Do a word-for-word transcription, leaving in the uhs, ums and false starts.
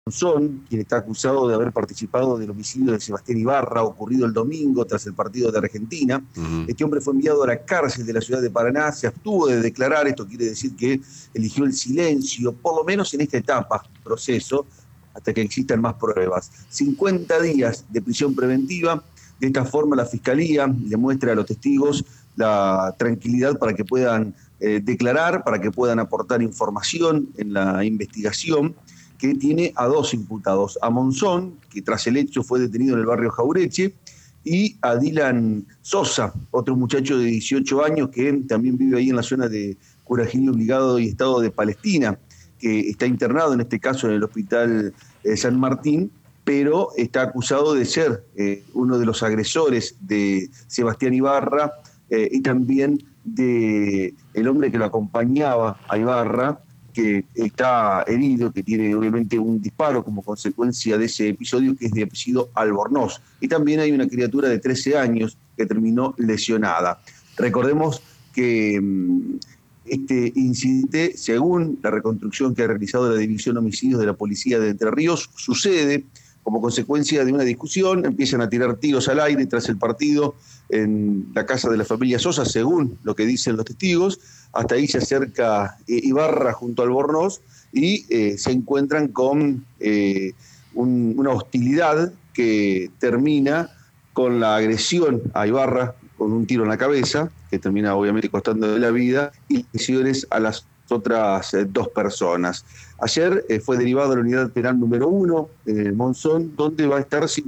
Monzón, quien está acusado de haber participado del homicidio de Sebastián Ibarra, ocurrido el domingo tras el partido de Argentina. Uh-huh. Este hombre fue enviado a la cárcel de la ciudad de Paraná, se abstuvo de declarar, esto quiere decir que eligió el silencio, por lo menos en esta etapa, proceso, hasta que existan más pruebas. cincuenta días de prisión preventiva. De esta forma la Fiscalía le muestra a los testigos la tranquilidad para que puedan eh, declarar, para que puedan aportar información en la investigación, que tiene a dos imputados, a Monzón, que tras el hecho fue detenido en el barrio Jaureche, y a Dylan Sosa, otro muchacho de dieciocho años que también vive ahí en la zona de Curajini Obligado y Estado de Palestina, que está internado en este caso en el hospital eh, San Martín, pero está acusado de ser eh, uno de los agresores de Sebastián Ibarra eh, y también de el hombre que lo acompañaba a Ibarra, que está herido, que tiene obviamente un disparo como consecuencia de ese episodio, que es de apellido Albornoz. Y también hay una criatura de trece años que terminó lesionada. Recordemos que este incidente, según la reconstrucción que ha realizado la División de Homicidios de la Policía de Entre Ríos, sucede como consecuencia de una discusión. Empiezan a tirar tiros al aire tras el partido en la casa de la familia Sosa, según lo que dicen los testigos. Hasta ahí se acerca eh, Ibarra junto al Albornoz y eh, se encuentran con eh, un, una hostilidad que termina con la agresión a Ibarra con un tiro en la cabeza, que termina obviamente costándole la vida, y lesiones a las otras eh, dos personas. Ayer eh, fue derivado a la unidad penal número uno en el Monzón, donde va a estar